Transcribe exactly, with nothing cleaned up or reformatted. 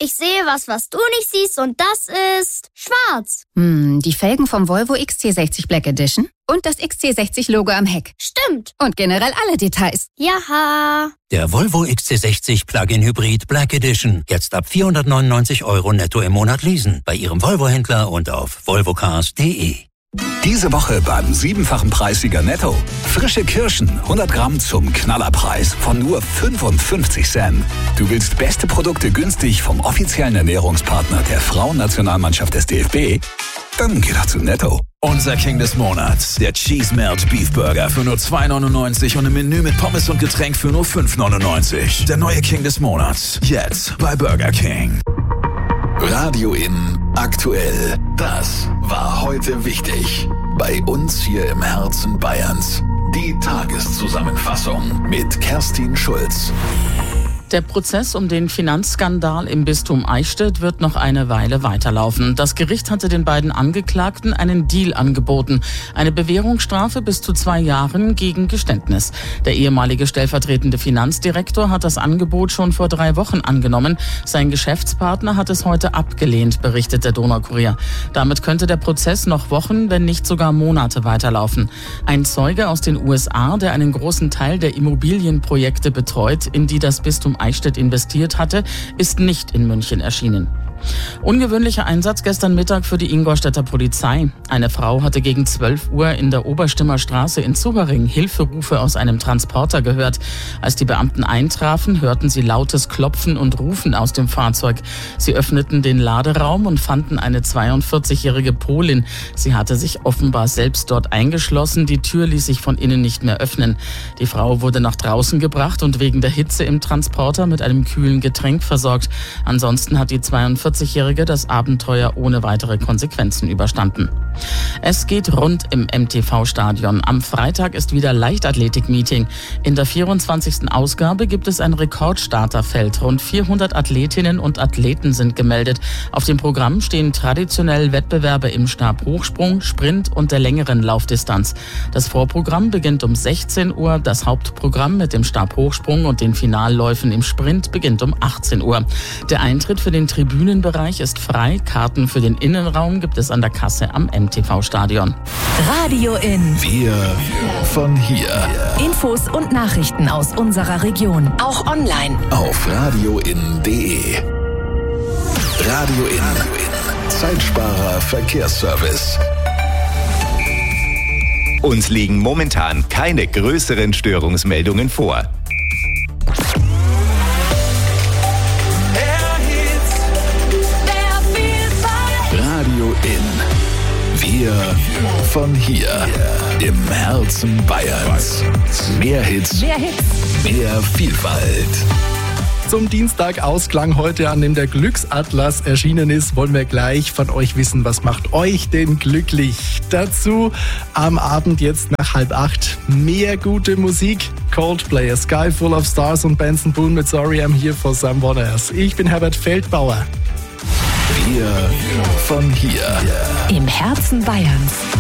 Ich sehe was, was du nicht siehst und das ist schwarz. Hm, die Felgen vom Volvo X C sechzig Black Edition und das X C sechzig Logo am Heck. Stimmt. Und generell alle Details. Jaha. Der Volvo X C sechzig Plug-in Hybrid Black Edition. Jetzt ab vierhundertneunundneunzig Euro netto im Monat leasen. Bei Ihrem Volvo-Händler und auf volvocars punkt de. Diese Woche beim siebenfachen Preissieger Netto. Frische Kirschen, hundert Gramm zum Knallerpreis von nur fünfundfünfzig Cent. Du willst beste Produkte günstig vom offiziellen Ernährungspartner der Frauennationalmannschaft des D F B? Dann geh doch zu Netto. Unser King des Monats, der Cheese Melt Beef Burger für nur zwei neunundneunzig und im Menü mit Pommes und Getränk für nur fünf neunundneunzig. Der neue King des Monats, jetzt bei Burger King. Radio In aktuell. Das war heute wichtig. Bei uns hier im Herzen Bayerns. Die Tageszusammenfassung mit Kerstin Schulz. Der Prozess um den Finanzskandal im Bistum Eichstätt wird noch eine Weile weiterlaufen. Das Gericht hatte den beiden Angeklagten einen Deal angeboten. Eine Bewährungsstrafe bis zu zwei Jahren gegen Geständnis. Der ehemalige stellvertretende Finanzdirektor hat das Angebot schon vor drei Wochen angenommen. Sein Geschäftspartner hat es heute abgelehnt, berichtet der Donaukurier. Damit könnte der Prozess noch Wochen, wenn nicht sogar Monate weiterlaufen. Ein Zeuge aus den U S A, der einen großen Teil der Immobilienprojekte betreut, in die das Bistum Eichstätt investiert hatte, ist nicht in München erschienen. Ungewöhnlicher Einsatz gestern Mittag für die Ingolstädter Polizei. Eine Frau hatte gegen zwölf Uhr in der Oberstimmer Straße in Zuchering Hilferufe aus einem Transporter gehört. Als die Beamten eintrafen, hörten sie lautes Klopfen und Rufen aus dem Fahrzeug. Sie öffneten den Laderaum und fanden eine zweiundvierzigjährige Polin. Sie hatte sich offenbar selbst dort eingeschlossen. Die Tür ließ sich von innen nicht mehr öffnen. Die Frau wurde nach draußen gebracht und wegen der Hitze im Transporter mit einem kühlen Getränk versorgt. Ansonsten hat die zweiundvierzigjährige das Abenteuer ohne weitere Konsequenzen überstanden. Es geht rund im M T V-Stadion. Am Freitag ist wieder Leichtathletik-Meeting. In der vierundzwanzigsten Ausgabe gibt es ein Rekordstarterfeld. Rund vierhundert Athletinnen und Athleten sind gemeldet. Auf dem Programm stehen traditionell Wettbewerbe im Stabhochsprung, Sprint und der längeren Laufdistanz. Das Vorprogramm beginnt um sechzehn Uhr. Das Hauptprogramm mit dem Stabhochsprung und den Finalläufen im Sprint beginnt um achtzehn Uhr. Der Eintritt für den Tribünenbereich ist frei. Karten für den Innenraum gibt es an der Kasse am M T V-Stadion. Radio In. Wir von hier. Infos und Nachrichten aus unserer Region. Auch online. Auf radioin punkt de. Radio In. Zeitsparer Verkehrsservice. Uns liegen momentan keine größeren Störungsmeldungen vor. Radio In. Wir von hier. Im Herzen Bayerns. Mehr Hits. Mehr Hits. Mehr Vielfalt. Zum Dienstag-Ausklang heute, an dem der Glücksatlas erschienen ist, wollen wir gleich von euch wissen, was macht euch denn glücklich? Dazu am Abend jetzt nach halb acht mehr gute Musik. Coldplay, A Sky Full of Stars und Benson Boone mit Sorry I'm Here for Someone Else. Ich bin Herbert Feldbauer. Wir von hier. Im Herzen Bayerns.